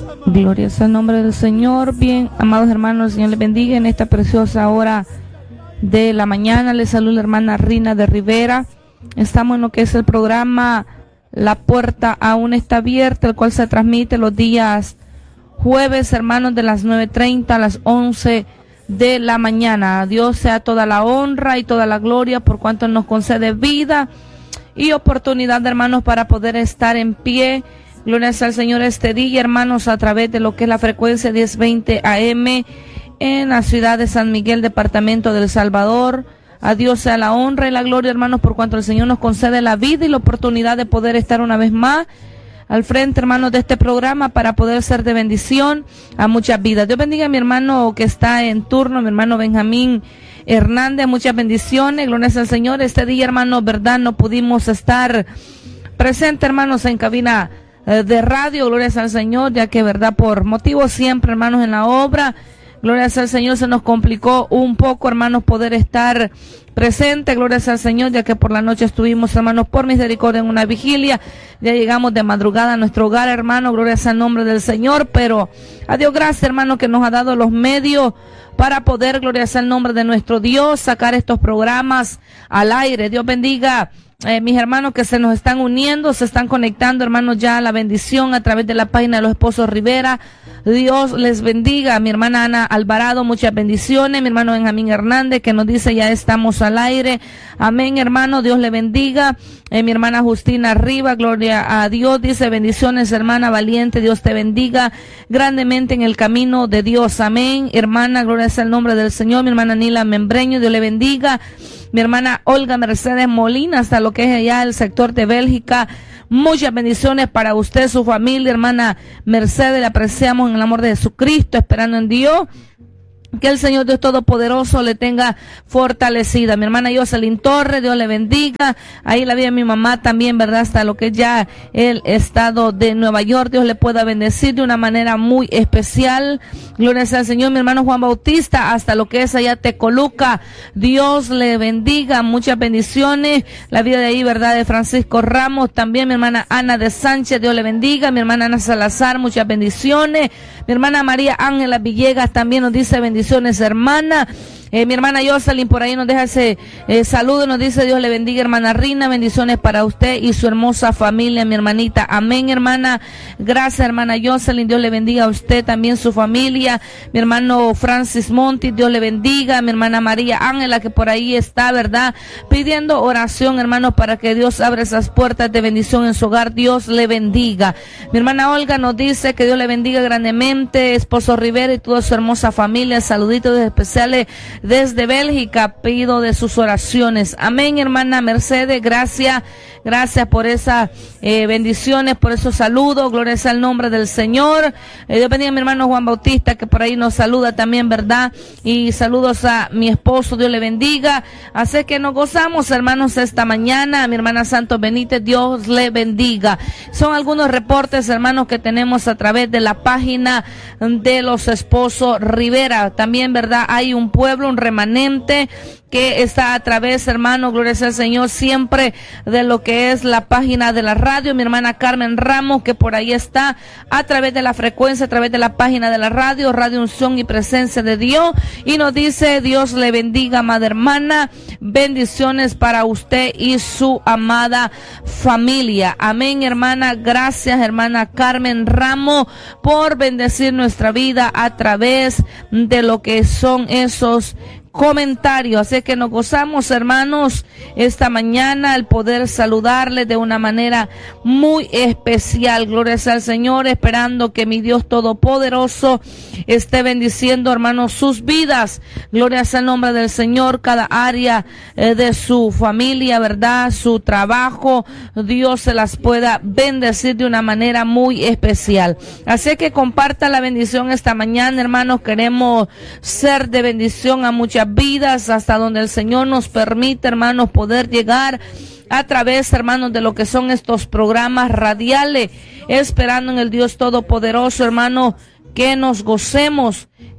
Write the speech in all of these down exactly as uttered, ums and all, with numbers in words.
Gloria sea el nombre del Señor. Bien, amados hermanos, el Señor les bendiga en esta preciosa hora de la mañana. Les saluda la hermana Rina de Rivera. Estamos en lo que es el programa La Puerta Aún Está Abierta, el cual se transmite los días jueves, hermanos, de las nueve treinta a las once de la mañana. A Dios sea toda la honra y toda la gloria por cuanto nos concede vida y oportunidad, hermanos, para poder estar en pie. Gloria sea al Señor este día, hermanos, a través de lo que es la frecuencia diez veinte A M en la ciudad de San Miguel, departamento del Salvador. A Dios sea la honra y la gloria, hermanos, por cuanto el Señor nos concede la vida y la oportunidad de poder estar una vez más al frente, hermanos, de este programa para poder ser de bendición a muchas vidas. Dios bendiga a mi hermano que está en turno, mi hermano Benjamín Hernández. Muchas bendiciones, gloria al Señor. Este día, hermanos, verdad, no pudimos estar presentes, hermanos, en cabina de radio, gloria al Señor, ya que, verdad, por motivos siempre, hermanos, en la obra, gloria al Señor, se nos complicó un poco, hermanos, poder estar presente, gloria al Señor, ya que por la noche estuvimos, hermanos, por misericordia en una vigilia. Ya llegamos de madrugada a nuestro hogar, hermano, gloria al nombre del Señor, pero a Dios gracias, hermano, que nos ha dado los medios para poder, gloria al nombre de nuestro Dios, sacar estos programas al aire. Dios bendiga Eh, mis hermanos que se nos están uniendo, se están conectando, hermanos, ya a la bendición a través de la página de los esposos Rivera. Dios les bendiga. Mi hermana Ana Alvarado, muchas bendiciones. Mi hermano Benjamín Hernández, que nos dice ya estamos al aire. Amén, hermano, Dios le bendiga. Eh, mi hermana Justina Riva, gloria a Dios, dice bendiciones, hermana valiente, Dios te bendiga grandemente en el camino de Dios. Amén, hermana, gloria sea el nombre del Señor. Mi hermana Nila Membreño, Dios le bendiga. Mi hermana Olga Mercedes Molina, hasta lo que es allá el sector de Bélgica. Muchas bendiciones para usted, su familia, hermana Mercedes. Le apreciamos en el amor de Jesucristo, esperando en Dios que el Señor Dios Todopoderoso le tenga fortalecida. Mi hermana Jocelyn Torres, Dios le bendiga. Ahí la vi a mi mamá también, ¿verdad? Hasta lo que es ya el estado de Nueva York. Dios le pueda bendecir de una manera muy especial. Gloria sea al Señor. Mi hermano Juan Bautista, hasta lo que es allá Tecoluca. Dios le bendiga. Muchas bendiciones. La vida de ahí, ¿verdad? De Francisco Ramos. También mi hermana Ana de Sánchez, Dios le bendiga. Mi hermana Ana Salazar, muchas bendiciones. Mi hermana María Ángela Villegas también nos dice bendiciones. Bendiciones, hermana. Eh, mi hermana Jocelyn por ahí nos deja ese eh, saludo, nos dice Dios le bendiga, hermana Rina, bendiciones para usted y su hermosa familia, mi hermanita. Amén, hermana. Gracias, hermana Jocelyn, Dios le bendiga a usted, también su familia. Mi hermano Francis Monti, Dios le bendiga. Mi hermana María Ángela, que por ahí está, ¿verdad? Pidiendo oración, hermanos, para que Dios abra esas puertas de bendición en su hogar. Dios le bendiga. Mi hermana Olga nos dice que Dios le bendiga grandemente, esposo Rivera y toda su hermosa familia. Saluditos especiales desde Bélgica, pido de sus oraciones. Amén, hermana Mercedes, gracias, gracias por esas eh, bendiciones, por esos saludos, gloria sea al nombre del Señor. Eh, Dios bendiga a mi hermano Juan Bautista, que por ahí nos saluda también, ¿verdad? Y saludos a mi esposo, Dios le bendiga. Así que nos gozamos, hermanos, esta mañana. A mi hermana Santos Benítez, Dios le bendiga. Son algunos reportes, hermanos, que tenemos a través de la página de los esposos Rivera. También, ¿verdad? Hay un pueblo, un remanente que está a través, hermano, gloria sea al Señor, siempre de lo que es la página de la radio. Mi hermana Carmen Ramos, que por ahí está a través de la frecuencia, a través de la página de la radio, Radio Unción y Presencia de Dios, y nos dice Dios le bendiga, amada hermana, bendiciones para usted y su amada familia. Amén, hermana. Gracias, hermana Carmen Ramos, por bendecir nuestra vida a través de lo que son esos comentarios. Así que nos gozamos, hermanos, esta mañana el poder saludarles de una manera muy especial. Gloria sea al Señor, esperando que mi Dios Todopoderoso esté bendiciendo, hermanos, sus vidas. Gloria sea el nombre del Señor, cada área eh, de su familia, ¿verdad? Su trabajo, Dios se las pueda bendecir de una manera muy especial. Así que comparta la bendición esta mañana, hermanos. Queremos ser de bendición a muchas vidas, hasta donde el Señor nos permite, hermanos, poder llegar a través, hermanos, de lo que son estos programas radiales, esperando en el Dios Todopoderoso, hermano, que nos gocemos,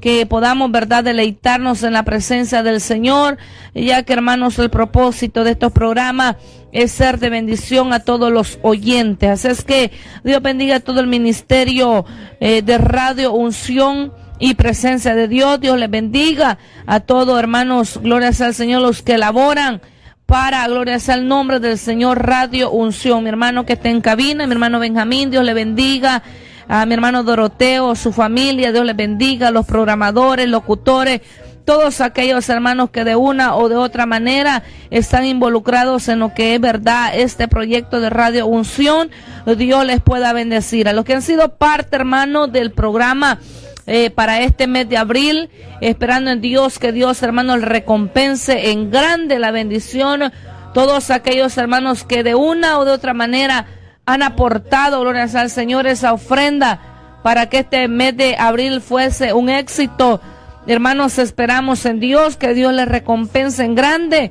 que podamos, verdad, deleitarnos en la presencia del Señor, ya que, hermanos, el propósito de estos programas es ser de bendición a todos los oyentes. Así es que Dios bendiga a todo el ministerio eh, de Radio Unción y Presencia de Dios. Dios les bendiga a todos, hermanos, glorias al Señor, los que laboran para, glorias al nombre del Señor, Radio Unción. Mi hermano que está en cabina, mi hermano Benjamín, Dios le bendiga. A mi hermano Doroteo, su familia, Dios les bendiga. Los programadores, locutores, todos aquellos hermanos que de una o de otra manera están involucrados en lo que es, verdad, este proyecto de Radio Unción. Dios les pueda bendecir. A los que han sido parte, hermano, del programa Eh, para este mes de abril, esperando en Dios que Dios, hermanos, recompense en grande la bendición. Todos aquellos hermanos que de una o de otra manera han aportado, glorias al Señor, esa ofrenda para que este mes de abril fuese un éxito. Hermanos, esperamos en Dios que Dios les recompense en grande.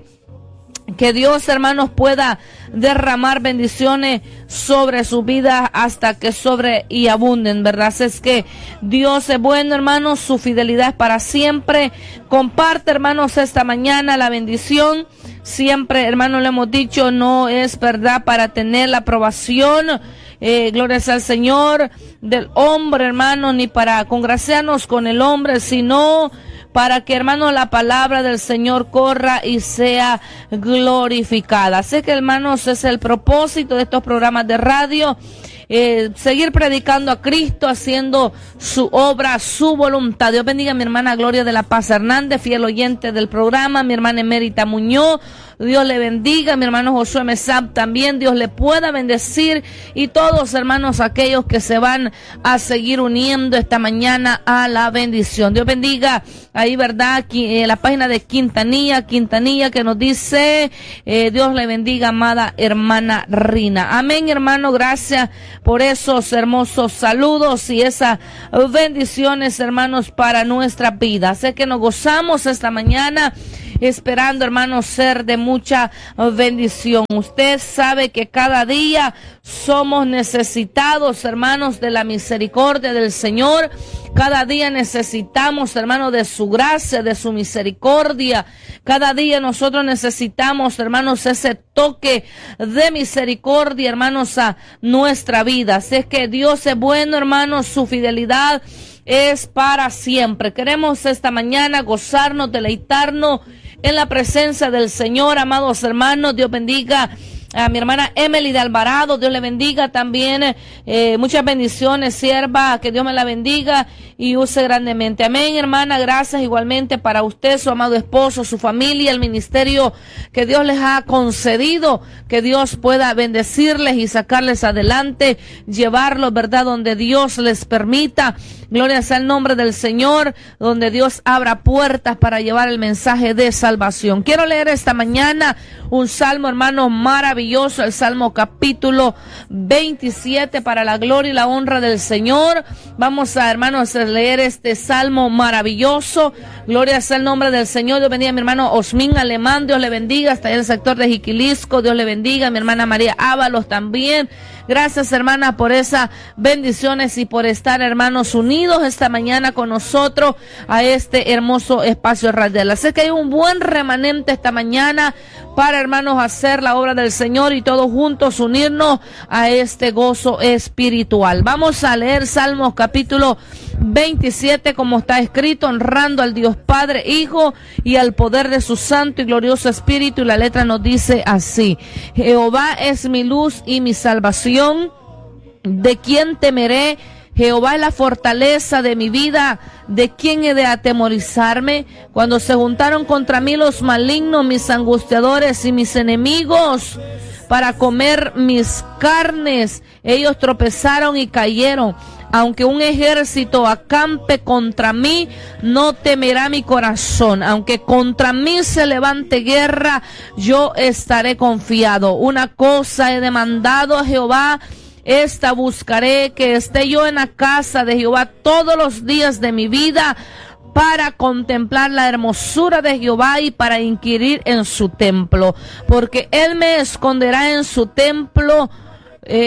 Que Dios, hermanos, pueda derramar bendiciones sobre su vida hasta que sobre y abunden, ¿verdad? Es que Dios es bueno, hermanos, su fidelidad es para siempre. Comparte, hermanos, esta mañana la bendición. Siempre, hermanos, le hemos dicho, no es, verdad, para tener la aprobación, eh, glorias al Señor, del hombre, hermanos, ni para congraciarnos con el hombre, sino para que, hermanos, la palabra del Señor corra y sea glorificada. Así que, hermanos, es el propósito de estos programas de radio, eh, seguir predicando a Cristo, haciendo su obra, su voluntad. Dios bendiga a mi hermana Gloria de la Paz Hernández, fiel oyente del programa, mi hermana Emérita Muñoz. Dios le bendiga, mi hermano Josué Mesab también, Dios le pueda bendecir, y todos, hermanos, aquellos que se van a seguir uniendo esta mañana a la bendición. Dios bendiga ahí, verdad, aquí, eh, la página de Quintanilla, Quintanilla que nos dice, eh, Dios le bendiga, amada hermana Rina. Amén, hermano, gracias por esos hermosos saludos y esas bendiciones, hermanos, para nuestra vida. Sé que nos gozamos esta mañana, esperando, hermanos, ser de mucha bendición. Usted sabe que cada día somos necesitados, hermanos, de la misericordia del Señor. Cada día necesitamos, hermanos, de su gracia, de su misericordia. Cada día nosotros necesitamos, hermanos, ese toque de misericordia, hermanos, a nuestra vida. Así es que Dios es bueno, hermanos, su fidelidad es para siempre. Queremos esta mañana gozarnos, deleitarnos en la presencia del Señor, amados hermanos. Dios bendiga a mi hermana Emily de Alvarado, Dios le bendiga también, eh, muchas bendiciones, sierva, que Dios me la bendiga y use grandemente. Amén, hermana, gracias igualmente para usted, su amado esposo, su familia, el ministerio que Dios les ha concedido, que Dios pueda bendecirles y sacarles adelante, llevarlos, verdad, donde Dios les permita. Gloria sea el nombre del Señor, donde Dios abra puertas para llevar el mensaje de salvación. Quiero leer esta mañana un salmo, hermano, maravilloso, el Salmo capítulo veintisiete, para la gloria y la honra del Señor. Vamos a, hermanos, a leer este salmo maravilloso. Gloria sea el nombre del Señor. Dios bendiga a mi hermano Osmin Alemán, Dios le bendiga, hasta en el sector de Jiquilisco, Dios le bendiga, a mi hermana María Ábalos también. Gracias, hermana, por esas bendiciones y por estar, hermanos, unidos esta mañana con nosotros a este hermoso espacio radial. Así que hay un buen remanente esta mañana para, hermanos, hacer la obra del Señor y todos juntos unirnos a este gozo espiritual. Vamos a leer Salmos capítulo veintisiete, como está escrito, honrando al Dios Padre, Hijo y al poder de su santo y glorioso Espíritu. Y la letra nos dice así: Jehová es mi luz y mi salvación, ¿de quién temeré? Jehová es la fortaleza de mi vida, ¿de quién he de atemorizarme? Cuando se juntaron contra mí los malignos, mis angustiadores y mis enemigos, para comer mis carnes, ellos tropezaron y cayeron. Aunque un ejército acampe contra mí, no temerá mi corazón. Aunque contra mí se levante guerra, yo estaré confiado. Una cosa he demandado a Jehová, esta buscaré, que esté yo en la casa de Jehová todos los días de mi vida, para contemplar la hermosura de Jehová y para inquirir en su templo. Porque él me esconderá en su templo, eh,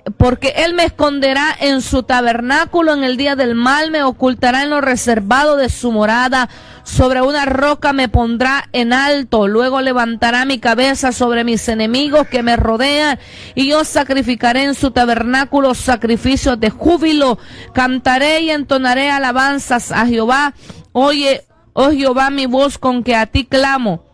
porque él me esconderá en su tabernáculo en el día del mal, me ocultará en lo reservado de su morada, sobre una roca me pondrá en alto, luego levantará mi cabeza sobre mis enemigos que me rodean, y yo sacrificaré en su tabernáculo sacrificios de júbilo, cantaré y entonaré alabanzas a Jehová. Oye, oh Jehová, mi voz con que a ti clamo.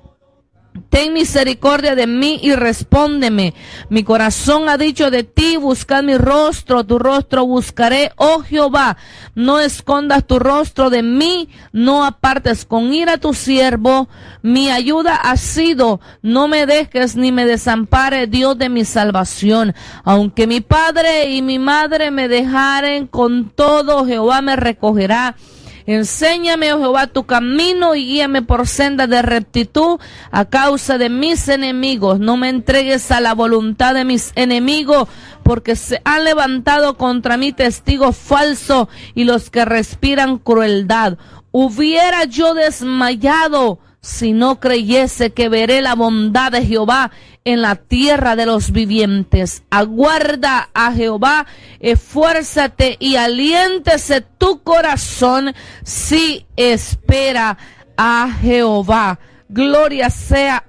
Ten misericordia de mí y respóndeme. Mi corazón ha dicho de ti, buscad mi rostro, tu rostro buscaré, oh Jehová. No escondas tu rostro de mí, no apartes con ira tu siervo. Mi ayuda ha sido, no me dejes ni me desampare, Dios de mi salvación. Aunque mi padre y mi madre me dejaren, con todo Jehová me recogerá. Enséñame, oh Jehová, tu camino y guíame por senda de rectitud a causa de mis enemigos. No me entregues a la voluntad de mis enemigos, porque se han levantado contra mí testigos falsos y los que respiran crueldad. Hubiera yo desmayado si no creyese que veré la bondad de Jehová en la tierra de los vivientes. Aguarda a Jehová, esfuérzate y aliéntese tu corazón si espera a Jehová. Gloria sea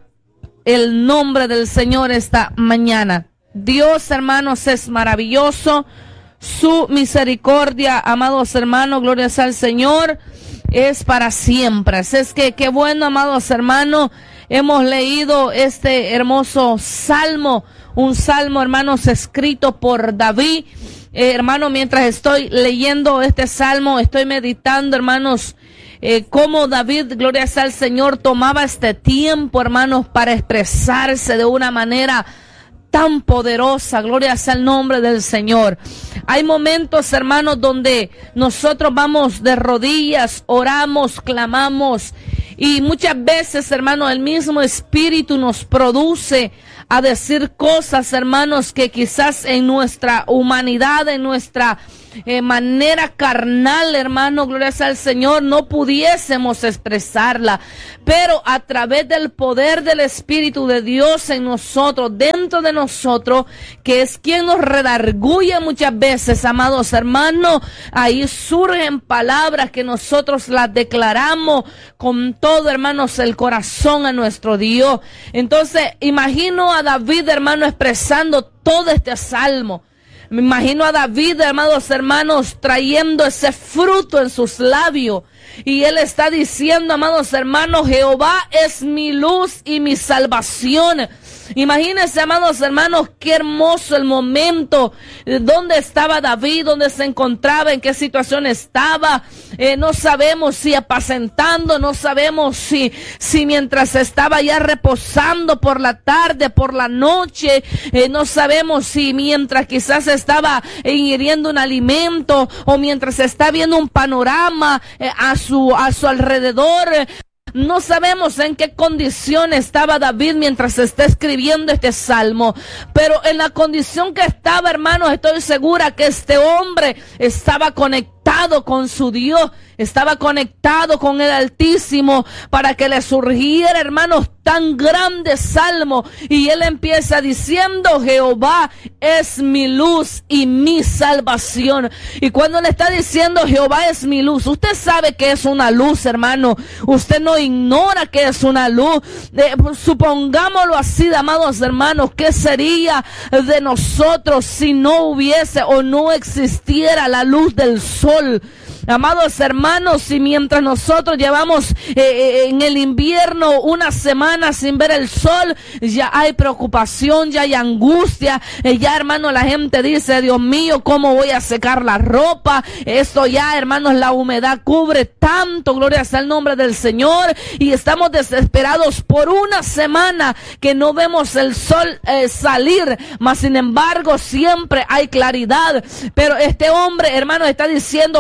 el nombre del Señor esta mañana. Dios, hermanos, es maravilloso. Su misericordia, amados hermanos, gloria sea al Señor, es para siempre. Así es que qué bueno, amados hermanos, hemos leído este hermoso salmo, un salmo, hermanos, escrito por David. Eh, hermano, mientras estoy leyendo este salmo, estoy meditando, hermanos, eh, cómo David, gloria sea al Señor, tomaba este tiempo, hermanos, para expresarse de una manera tan poderosa. Gloria sea el nombre del Señor. Hay momentos, hermanos, donde nosotros vamos de rodillas, oramos, clamamos, y muchas veces, hermanos, el mismo Espíritu nos produce a decir cosas, hermanos, que quizás en nuestra humanidad, en nuestra eh, manera carnal, hermano, gloria sea al Señor, no pudiésemos expresarla. Pero a través del poder del Espíritu de Dios en nosotros, dentro de nosotros, que es quien nos redarguye muchas veces, amados hermanos, ahí surgen palabras que nosotros las declaramos con todo, hermanos, el corazón a nuestro Dios. Entonces, imagino a David, hermano, expresando todo este salmo. Me imagino a David, amados hermanos, trayendo ese fruto en sus labios. Y él está diciendo, amados hermanos, Jehová es mi luz y mi salvación. Imagínense, amados hermanos, qué hermoso el momento. ¿Dónde estaba David? ¿Dónde se encontraba? ¿En qué situación estaba? Eh, no sabemos si apacentando, no sabemos si, si mientras estaba ya reposando por la tarde, por la noche. Eh, no sabemos si mientras quizás estaba ingiriendo un alimento o mientras está viendo un panorama eh, a su, a su alrededor. No sabemos en qué condición estaba David mientras está escribiendo este salmo, pero en la condición que estaba, hermanos, estoy segura que este hombre estaba conectado con su Dios, estaba conectado con el Altísimo para que le surgiera, hermanos, tan grande salmo. Y él empieza diciendo, Jehová es mi luz y mi salvación. Y cuando le está diciendo Jehová es mi luz, usted sabe que es una luz, hermano. Usted no ignora que es una luz. Eh, supongámoslo así, amados hermanos, ¿qué sería de nosotros si no hubiese o no existiera la luz del sol? Amados hermanos, si mientras nosotros llevamos eh, en el invierno una semana sin ver el sol, ya hay preocupación, ya hay angustia, eh, ya, hermano, la gente dice, Dios mío, ¿cómo voy a secar la ropa? Esto ya, hermanos, la humedad cubre tanto, gloria sea el nombre del Señor, y estamos desesperados por una semana que no vemos el sol eh, salir, mas sin embargo siempre hay claridad. Pero este hombre, hermano, está diciendo, Jehová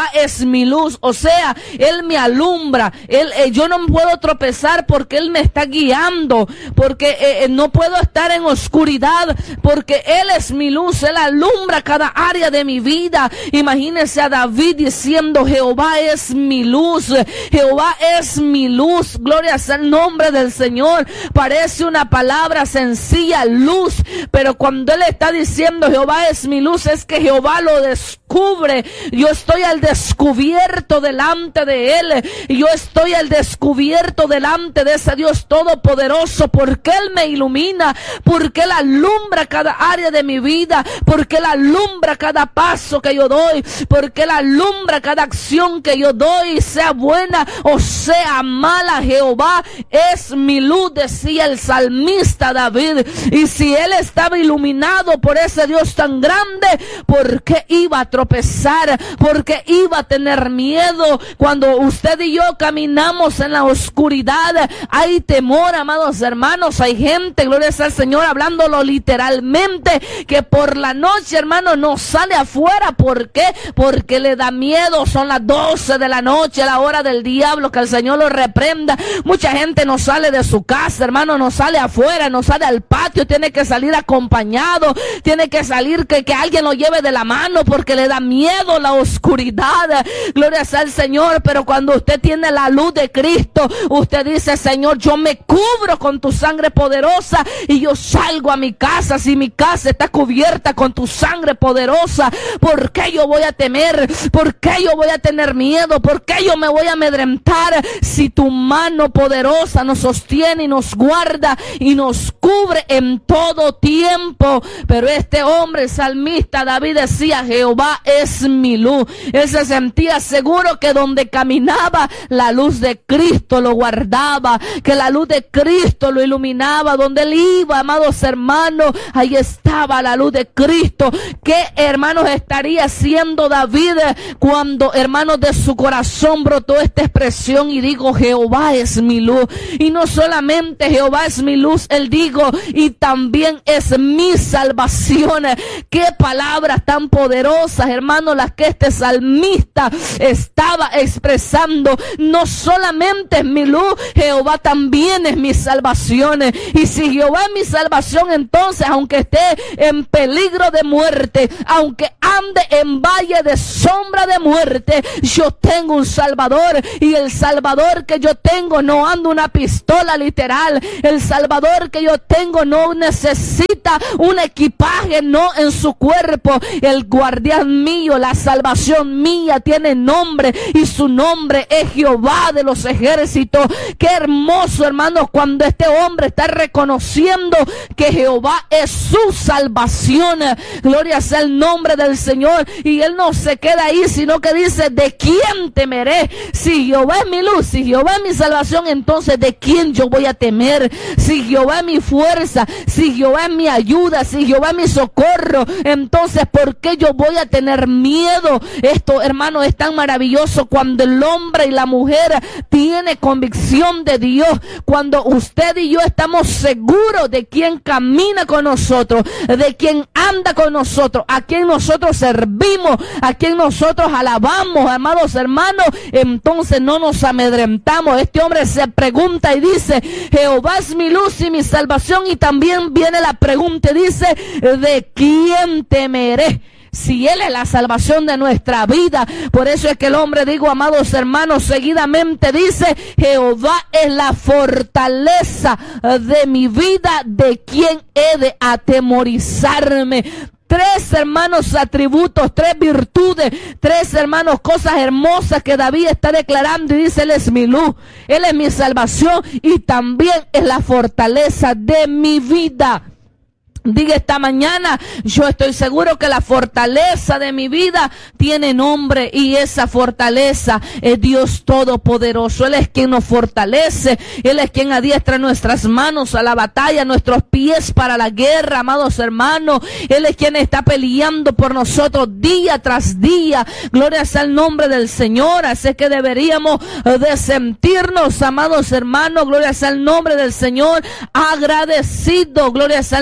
Jehová es mi luz. O sea, Él me alumbra. Él, eh, yo no puedo tropezar porque Él me está guiando. Porque eh, no puedo estar en oscuridad porque Él es mi luz. Él alumbra cada área de mi vida. Imagínense a David diciendo: Jehová es mi luz. Jehová es mi luz. Gloria sea el nombre del Señor. Parece una palabra sencilla, luz, pero cuando Él está diciendo Jehová es mi luz, es que Jehová lo descubre. Yo estoy al descubierto delante de Él. Yo estoy al descubierto delante de ese Dios todopoderoso, porque Él me ilumina, porque Él alumbra cada área de mi vida, porque Él alumbra cada paso que yo doy, porque Él alumbra cada acción que yo doy, sea buena o sea mala. Jehová es mi luz, decía el salmista David. Y si él estaba iluminado por ese Dios tan grande, ¿por qué iba a tropezar? ¿Por qué iba a tener miedo? Cuando usted y yo caminamos en la oscuridad, hay temor, amados hermanos. Hay gente, gloria sea al Señor, hablándolo literalmente, que por la noche, hermano, no sale afuera. ¿Por qué? Porque le da miedo. Son las doce de la noche, la hora del diablo, que el Señor lo reprenda. Mucha gente no sale de su casa, hermano, no sale afuera, no sale al patio, tiene que salir acompañado, tiene que salir que, que alguien lo lleve de la mano porque le da miedo la oscuridad. Gloria sea al Señor. Pero cuando usted tiene la luz de Cristo, usted dice: Señor, yo me cubro con tu sangre poderosa y yo salgo a mi casa. Si mi casa está cubierta con tu sangre poderosa, ¿por qué yo voy a temer? ¿Por qué yo voy a tener miedo? ¿Por qué yo me voy a amedrentar si tu mano poderosa nos sostiene y nos guarda y nos cubre en todo tiempo? Pero este hombre salmista David decía: Jehová es mi luz. Él se sentía seguro que donde caminaba, la luz de Cristo lo guardaba, que la luz de Cristo lo iluminaba. Donde él iba, amados hermanos, ahí estaba la luz de Cristo. ¿Qué, hermanos, estaría haciendo David cuando, hermanos, de su corazón brotó esta expresión y digo: Jehová es mi luz? Y no solamente Jehová es mi luz, él digo, y también es mi salvación. Qué palabras tan poderosas, hermanos, las que este salmista estaba expresando. No solamente es mi luz, Jehová también es mi salvación. Y si Jehová es mi salvación, entonces aunque esté en peligro de muerte, aunque ande en valle de sombra de muerte, yo tengo un Salvador. Y el Salvador que yo tengo no anda una pistola literal. El Salvador que yo tengo no necesita un equipaje, no, en su cuerpo. El guardián mío, la salvación mía tiene nombre, y su nombre es Jehová de los ejércitos. Qué hermoso, hermanos, cuando este hombre está reconociendo que Jehová es su salvación. Gloria sea el nombre del Señor. Y él no se queda ahí, sino que dice: ¿de quién temeré? Si Jehová es mi luz, si Jehová es mi salvación, entonces ¿de quién yo voy a temer? Si Jehová es mi fuerza, si Jehová es mi ayuda, si Jehová es mi socorro, entonces ¿por qué yo voy a tener miedo? Esto, hermano, es tan maravilloso cuando el hombre y la mujer tiene convicción de Dios. Cuando usted y yo estamos seguros de quién camina con nosotros, de quién anda con nosotros, a quien nosotros servimos, a quien nosotros alabamos, amados hermanos, entonces no nos amedrentamos. Este hombre se pregunta y dice: Jehová es mi luz y mi salvación. Y también viene la pregunta y dice: ¿de quién temeré? Si Él es la salvación de nuestra vida. Por eso es que el hombre, digo, amados hermanos, seguidamente dice: Jehová es la fortaleza de mi vida, ¿de quién he de atemorizarme? Tres, hermanos, atributos, tres virtudes, tres, hermanos, cosas hermosas que David está declarando. Y dice: Él es mi luz, Él es mi salvación y también es la fortaleza de mi vida. Diga esta mañana: yo estoy seguro que la fortaleza de mi vida tiene nombre, y esa fortaleza es Dios Todopoderoso. Él es quien nos fortalece, Él es quien adiestra nuestras manos a la batalla, nuestros pies para la guerra, amados hermanos. Él es quien está peleando por nosotros día tras día. Gloria sea el nombre del Señor. Así que deberíamos de sentirnos, amados hermanos, gloria sea el nombre del Señor, agradecido. Gloria sea el nombre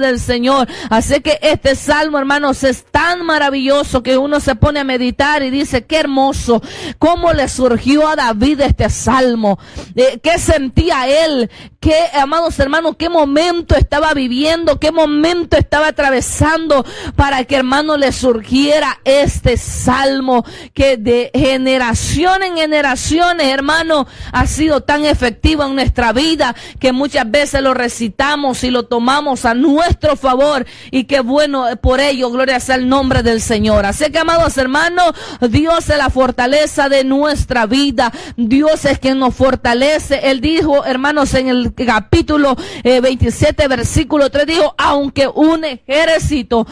del Señor. Así que este salmo, hermanos, es tan maravilloso que uno se pone a meditar y dice, qué hermoso, cómo le surgió a David este salmo, eh, qué sentía él, qué, amados hermanos, qué momento estaba viviendo, qué momento estaba atravesando para que, hermano, le surgiera este salmo que de generación en generaciones, hermano, ha sido tan efectivo en nuestra vida que muchas veces lo recitamos y lo tomamos a nuestro favor, y qué bueno por ello, gloria sea el nombre del Señor. Así que, amados hermanos, Dios es la fortaleza de nuestra vida, Dios es quien nos fortalece. Él dijo, hermanos, en el capítulo eh, veintisiete, versículo tres, dijo, aunque un ejército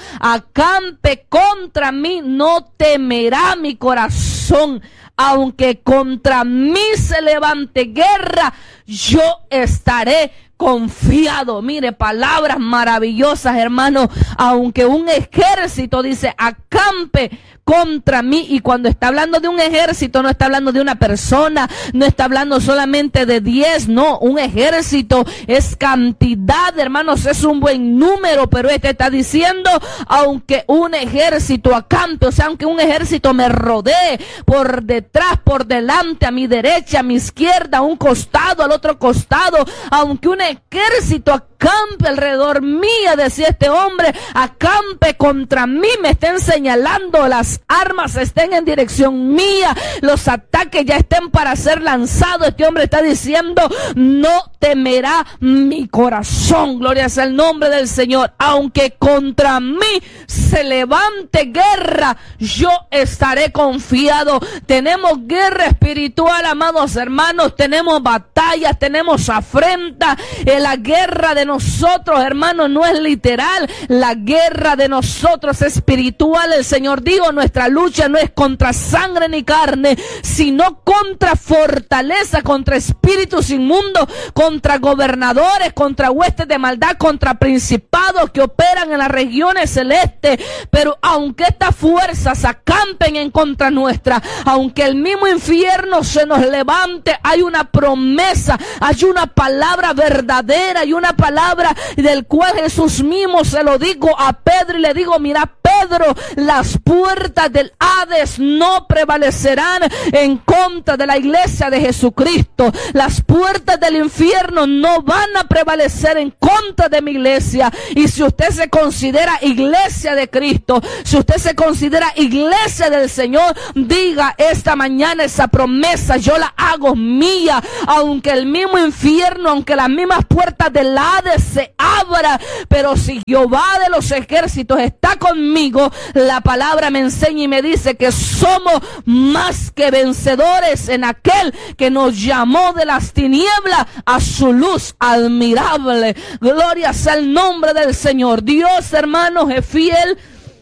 acampe contra mí, no temerá mi corazón. Aunque contra mí se levante guerra, yo estaré confiado. Mire, palabras maravillosas, hermano. Aunque un ejército, dice, acampe contra mí. Y cuando está hablando de un ejército, no está hablando de una persona, no está hablando solamente de diez, no. Un ejército es cantidad, hermanos, es un buen número, pero este está diciendo, aunque un ejército acampe, o sea, aunque un ejército me rodee por detrás, por delante, a mi derecha, a mi izquierda, a un costado, al otro costado, aunque un ejército acampe alrededor mía, decía este hombre, acampe contra mí, me estén señalando, las armas estén en dirección mía, los ataques ya estén para ser lanzados. Este hombre está diciendo, no temerá mi corazón, gloria sea el nombre del Señor. Aunque contra mí se levante guerra, yo estaré confiado. Tenemos guerra espiritual, amados hermanos, tenemos batallas, tenemos afrenta. Eh, la guerra de nosotros, hermanos, no es literal, la guerra de nosotros es espiritual. El Señor dijo, nuestra lucha no es contra sangre ni carne, sino contra fortaleza, contra espíritus inmundos, contra gobernadores, contra huestes de maldad, contra principados que operan en las regiones celestes. Pero aunque estas fuerzas acampen en contra nuestra, aunque el mismo infierno se nos levante, hay una promesa, hay una palabra verdadera y una palabra del cual Jesús mismo se lo dijo a Pedro y le digo, mira Pedro, las puertas del Hades no prevalecerán en contra de la iglesia de Jesucristo. Las puertas del infierno no van a prevalecer en contra de mi iglesia. Y si usted se considera iglesia de Cristo, si usted se considera iglesia del Señor, diga esta mañana esa promesa, yo la hago mía. Aunque el mismo infierno, aunque las mismas puertas del Hades se abran, pero si Jehová de los ejércitos está conmigo, la palabra me enseña y me dice que somos más que vencedores en aquel que nos llamó de las tinieblas a su luz admirable. Gloria sea el nombre del Señor. Dios, hermanos, es fiel,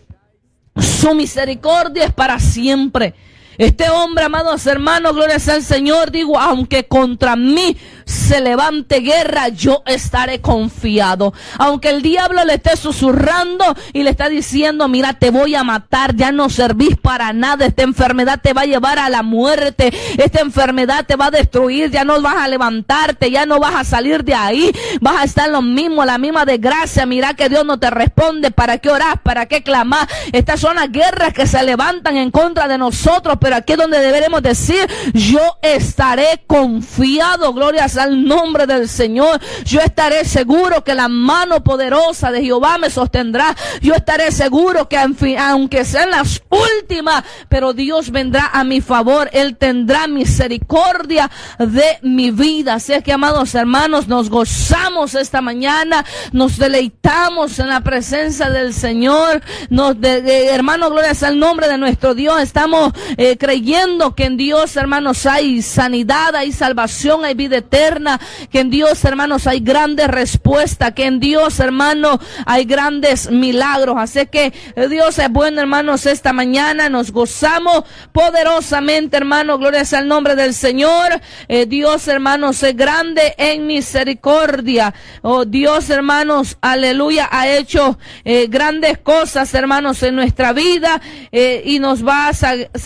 su misericordia es para siempre. Este hombre, amados hermanos, gloria sea al Señor, digo, aunque contra mí se levante guerra, yo estaré confiado. Aunque el diablo le esté susurrando y le está diciendo, mira, te voy a matar, ya no servís para nada, esta enfermedad te va a llevar a la muerte, esta enfermedad te va a destruir, ya no vas a levantarte, ya no vas a salir de ahí, vas a estar lo mismo, la misma desgracia, mira que Dios no te responde, ¿para qué orás? ¿Para qué clamás? Estas son las guerras que se levantan en contra de nosotros, pero aquí es donde deberemos decir, yo estaré confiado, gloria al nombre del Señor. Yo estaré seguro que la mano poderosa de Jehová me sostendrá. Yo estaré seguro que aunque sean las últimas, pero Dios vendrá a mi favor. Él tendrá misericordia de mi vida. Así es que, amados hermanos, nos gozamos esta mañana, nos deleitamos en la presencia del Señor. Nos de, de, hermanos, gloria al nombre de nuestro Dios. Estamos eh, creyendo que en Dios, hermanos, hay sanidad, hay salvación, hay vida eterna, que en Dios, hermanos, hay grandes respuestas, que en Dios, hermanos, hay grandes milagros. Así que Dios es bueno, hermanos, esta mañana nos gozamos poderosamente, hermanos, gloria sea el nombre del Señor. Eh, Dios, hermanos, es grande en misericordia. Oh, Dios, hermanos, aleluya, ha hecho eh, grandes cosas, hermanos, en nuestra vida, eh, y nos va a sa- sacar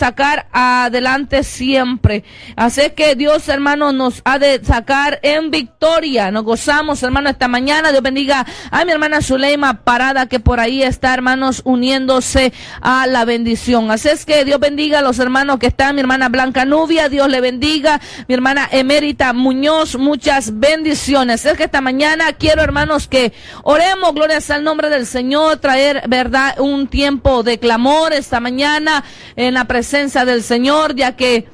sacar adelante siempre. Así que Dios, hermano, nos ha de sacar en victoria. Nos gozamos, hermano, esta mañana. Dios bendiga a mi hermana Zuleima Parada, que por ahí está, hermanos, uniéndose a la bendición. Así es que Dios bendiga a los hermanos que están. Mi hermana Blanca Nubia, Dios le bendiga. Mi hermana Emérita Muñoz, muchas bendiciones. Es que esta mañana quiero, hermanos, que oremos, gloria sea al nombre del Señor, traer, verdad, un tiempo de clamor esta mañana en la presencia del Señor, ya que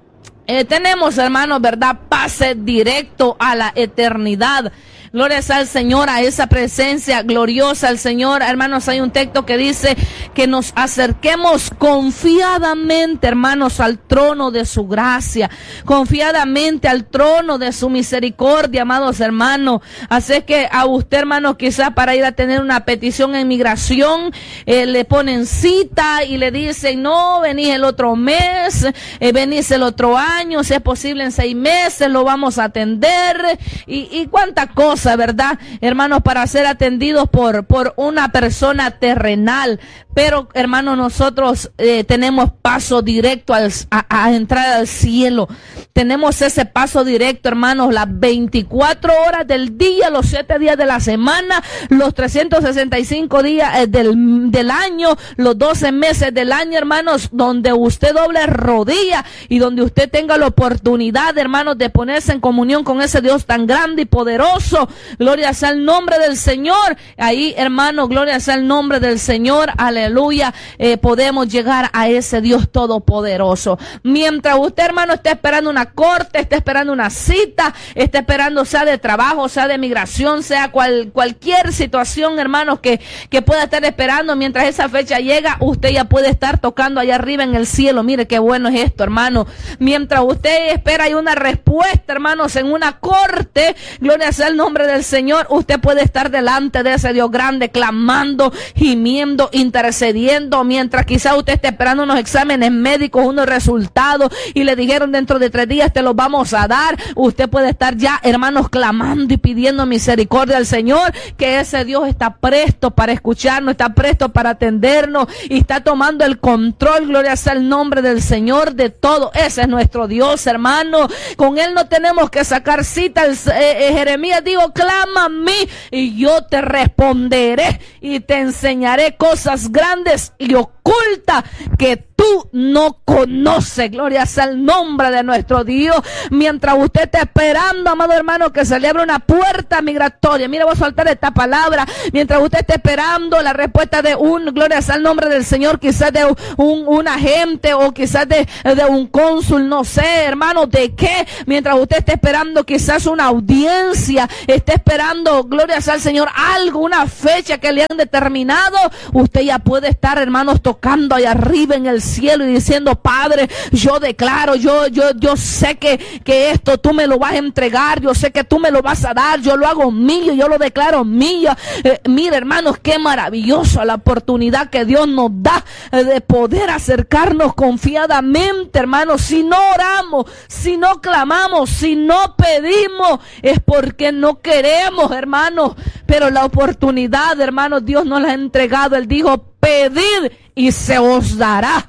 eh, tenemos, hermanos, verdad, pase directo a la eternidad. Gloria sea al Señor, a esa presencia gloriosa al Señor. Hermanos, hay un texto que dice que nos acerquemos confiadamente, hermanos, al trono de su gracia, confiadamente al trono de su misericordia, amados hermanos. Así que a usted, hermano, quizás para ir a tener una petición en migración, eh, le ponen cita y le dicen, no, venís el otro mes, eh, venís el otro año, si es posible en seis meses, lo vamos a atender, y, y cuánta cosa, ¿verdad, hermanos? Para ser atendidos por, por una persona terrenal. Pero, hermanos, nosotros eh, tenemos paso directo al, a, a entrar al cielo. Tenemos ese paso directo, hermanos, las veinticuatro horas del día, los siete días de la semana, los trescientos sesenta y cinco días eh, del, del año, los doce meses del año, hermanos, donde usted doble rodilla y donde usted tenga la oportunidad, hermanos, de ponerse en comunión con ese Dios tan grande y poderoso. Gloria sea el nombre del Señor. Ahí, hermano, gloria sea el nombre del Señor. Aleluya. Eh, podemos llegar a ese Dios todopoderoso. Mientras usted, hermano, esté esperando una corte, esté esperando una cita, esté esperando, sea de trabajo, sea de migración, sea cual, cualquier situación, hermanos, que, que pueda estar esperando, mientras esa fecha llega, usted ya puede estar tocando allá arriba en el cielo. Mire qué bueno es esto, hermano. Mientras usted espera, hay una respuesta, hermanos, en una corte. Gloria sea el nombre del Señor. Usted puede estar delante de ese Dios grande, clamando, gimiendo, intercediendo, mientras quizá usted esté esperando unos exámenes médicos, unos resultados, y le dijeron dentro de tres días te los vamos a dar. Usted puede estar ya, hermanos, clamando y pidiendo misericordia al Señor, que ese Dios está presto para escucharnos, está presto para atendernos y está tomando el control. Gloria sea el nombre del Señor de todo. Ese es nuestro Dios, hermano. Con Él no tenemos que sacar cita. El, eh, eh, Jeremías dijo, clama a mí y yo te responderé y te enseñaré cosas grandes y ocultas que tú no conoces. Gloria sea el nombre de nuestro Dios. Mientras usted está esperando, amado hermano, que se le abra una puerta migratoria. Mira, voy a soltar esta palabra. Mientras usted está esperando la respuesta de un, gloria sea el nombre del Señor, quizás de un, un agente o quizás de, de un cónsul, no sé, hermano, de qué. Mientras usted está esperando quizás una audiencia, está esperando, gloria sea al Señor, algo, una fecha que le han determinado, usted ya puede estar, hermanos, tocando allá arriba en el cielo y diciendo, Padre, yo declaro, yo, yo, yo sé que, que esto tú me lo vas a entregar, yo sé que tú me lo vas a dar, yo lo hago mío, yo lo declaro mío. Eh, mire, hermanos, qué maravillosa la oportunidad que Dios nos da eh, de poder acercarnos confiadamente, hermanos. Si no oramos, si no clamamos, si no pedimos, es porque no queremos, hermanos. Pero la oportunidad, hermanos, Dios nos la ha entregado. Él dijo, pedid y se os dará,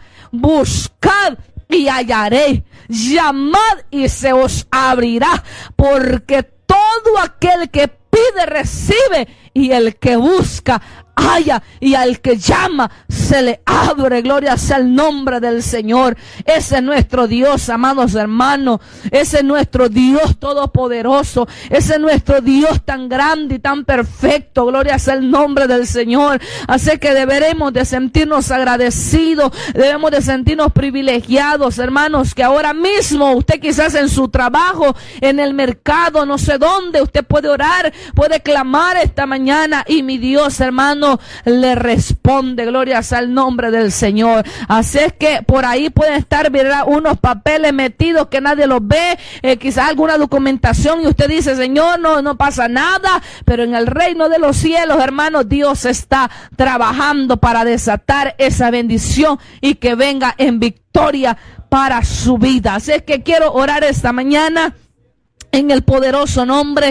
buscad y hallaré, llamad y se os abrirá, porque todo aquel que pide recibe, y el que busca halla, y al que llama se le abre. Gloria sea el nombre del Señor. Ese es nuestro Dios, amados hermanos. Ese es nuestro Dios todopoderoso. Ese es nuestro Dios tan grande y tan perfecto. Gloria sea el nombre del Señor. Así que deberemos de sentirnos agradecidos, debemos de sentirnos privilegiados, hermanos, que ahora mismo usted quizás en su trabajo, en el mercado, no sé dónde, usted puede orar, puede clamar esta mañana y mi Dios, hermano, le responde. Gloria sea el nombre del Señor. Así es que por ahí pueden estar, ¿verdad?, unos papeles metidos que nadie los ve, eh, quizás alguna documentación, y usted dice, Señor, no, no pasa nada, pero en el reino de los cielos, hermanos, Dios está trabajando para desatar esa bendición y que venga en victoria para su vida. Así es que quiero orar esta mañana en el poderoso nombre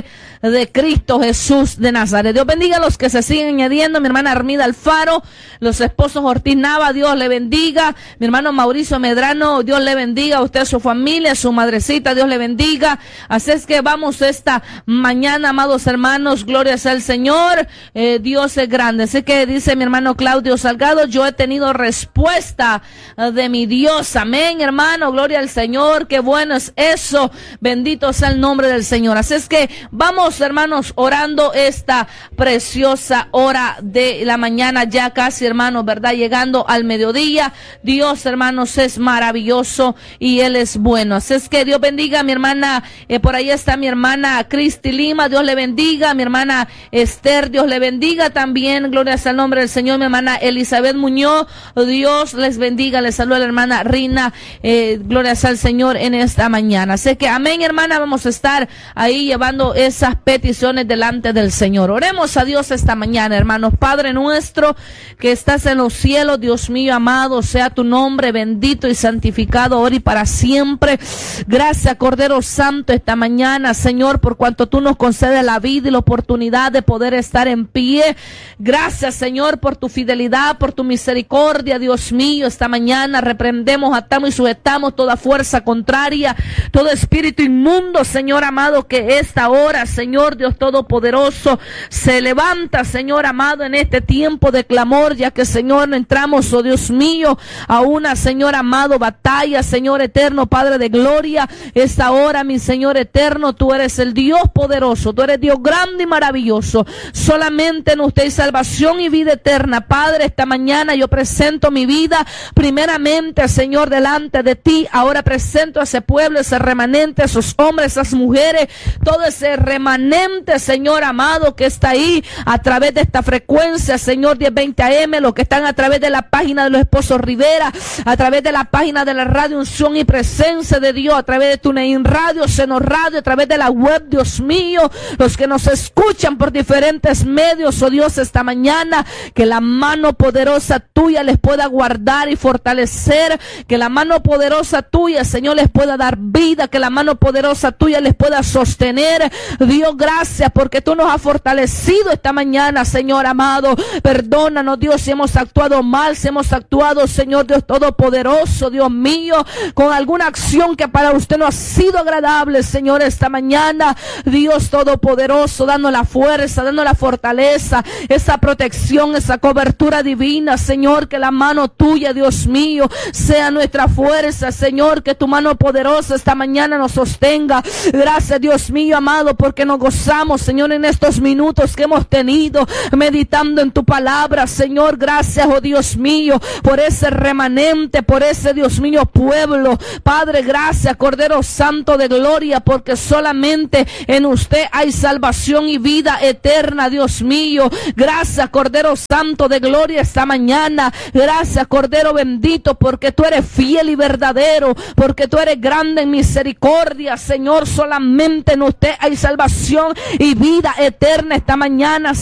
de Cristo Jesús de Nazaret. Dios bendiga a los que se siguen añadiendo. Mi hermana Armida Alfaro, los esposos Ortiz Nava, Dios le bendiga. Mi hermano Mauricio Medrano, Dios le bendiga. A usted, a su familia, a su madrecita, Dios le bendiga. Así es que vamos esta mañana, amados hermanos, gloria sea al Señor. Eh, Dios es grande. Así que dice mi hermano Claudio Salgado, yo he tenido respuesta de mi Dios. Amén, hermano, gloria al Señor. Qué bueno es eso. Bendito sea el nombre del Señor. Así es que vamos, hermanos, orando esta preciosa hora de la mañana, ya casi, hermanos, ¿verdad? Llegando al mediodía. Dios, hermanos, es maravilloso y Él es bueno. Así es que Dios bendiga a mi hermana, eh, por ahí está mi hermana Cristi Lima, Dios le bendiga. Mi hermana Esther, Dios le bendiga también. Gloria sea el nombre del Señor. Mi hermana Elizabeth Muñoz, Dios les bendiga. Les saluda la hermana Rina, eh, gloria sea al Señor en esta mañana. Así que amén, hermana, vamos a estar ahí llevando esas peticiones delante del Señor. Oremos a Dios esta mañana, hermanos. Padre nuestro que estás en los cielos, Dios mío amado, sea tu nombre bendito y santificado ahora y para siempre. Gracias, Cordero Santo, esta mañana, Señor, por cuanto tú nos concedes la vida y la oportunidad de poder estar en pie. Gracias, Señor, por tu fidelidad, por tu misericordia, Dios mío. Esta mañana reprendemos, atamos y sujetamos toda fuerza contraria, todo espíritu inmundo, Señor amado, que esta hora, Señor Dios Todopoderoso, se levanta, Señor amado, en este tiempo de clamor, ya que, Señor, entramos, oh Dios mío, a una, Señor amado, batalla, Señor eterno, Padre de gloria. Esta hora, mi Señor eterno, tú eres el Dios poderoso, tú eres Dios grande y maravilloso. Solamente en usted hay salvación y vida eterna. Padre, esta mañana yo presento mi vida primeramente, Señor, delante de ti. Ahora presento a ese pueblo, ese remanente, esos hombres, esas mujeres, todo ese remanente, Señor amado, que está ahí a través de esta frecuencia, Señor, diez veinte A M, los que están a través de la página de los esposos Rivera, a través de la página de la radio Unción y Presencia de Dios, a través de TuneIn Radio, Seno Radio, a través de la web, Dios mío, los que nos escuchan por diferentes medios, oh Dios, esta mañana, que la mano poderosa tuya les pueda guardar y fortalecer, que la mano poderosa tuya, Señor, les pueda dar vida, que la mano poderosa tuya les pueda sostener. Dios, gracias porque tú nos has fortalecido esta mañana, Señor amado. Perdónanos, Dios, si hemos actuado mal, si hemos actuado, Señor Dios Todopoderoso, Dios mío, con alguna acción que para usted no ha sido agradable, Señor, esta mañana. Dios Todopoderoso, dando la fuerza, dando la fortaleza, esa protección, esa cobertura divina, Señor, que la mano tuya, Dios mío, sea nuestra fuerza, Señor, que tu mano poderosa esta mañana nos sostenga. Gracias, Dios mío amado, porque nos gozamos, Señor, en estos minutos que hemos tenido meditando en tu palabra, Señor. Gracias, oh Dios mío, por ese remanente, por ese, Dios mío, pueblo. Padre, gracias, Cordero Santo de gloria, porque solamente en usted hay salvación y vida eterna, Dios mío. Gracias, Cordero Santo de gloria, esta mañana. Gracias, Cordero bendito, porque tú eres fiel y verdadero, porque tú eres grande en misericordia, Señor. Solamente en usted hay salvación y vida eterna esta mañana.